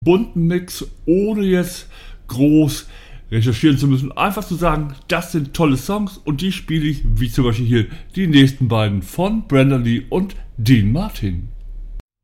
bunten Mix, ohne jetzt groß recherchieren zu müssen. Einfach zu sagen, das sind tolle Songs und die spiele ich, wie zum Beispiel hier die nächsten beiden von Brenda Lee und Dean Martin.